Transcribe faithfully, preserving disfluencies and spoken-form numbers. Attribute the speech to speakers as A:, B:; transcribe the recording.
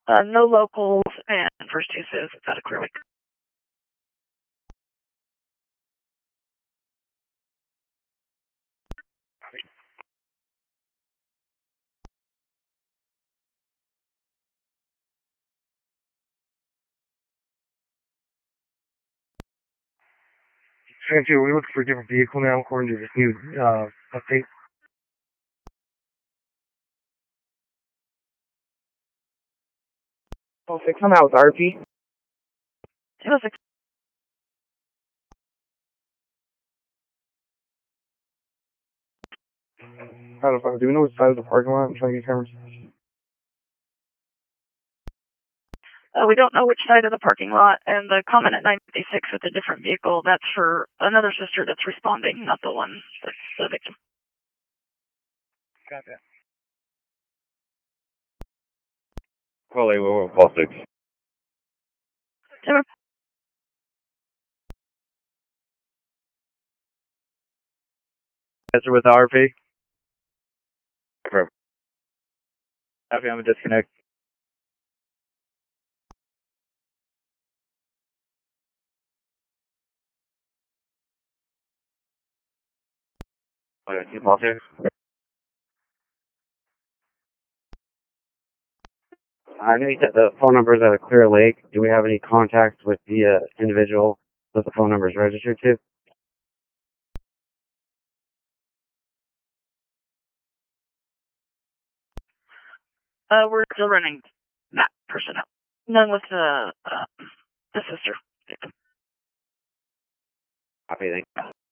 A: Uh, no locals, and first use is it's out of Clear Lake.
B: Sancho, are we looking for a different vehicle now according to this new uh, update?
C: Oh six, I'm out with R P.
A: Oh six.
C: I don't know, do we know which side of the parking lot? I'm trying to get cameras.
A: Uh, we don't know which side of the parking lot, and the comment at nine fifty-six with a different vehicle, that's for another sister that's responding, not the one that's the victim.
C: Got that.
D: Call A, we're call six.
A: Timber.
D: Answer with the R P. Confirm. Happy I'm a disconnect. Okay, keep off here. I know you said the phone number is at a Clear Lake. Do we have any contact with the uh, individual that the phone number is registered to?
A: Uh, we're still running that person up. None with the, uh, the sister victim.
D: Copy, thank you.